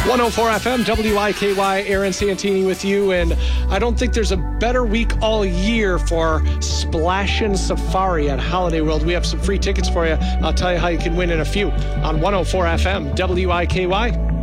104 FM, WIKY, Aaron Santini with you, and I don't think there's a better week all year for Splashin' Safari at Holiday World. We have some free tickets for you. I'll tell you how you can win in a few on 104 FM, WIKY.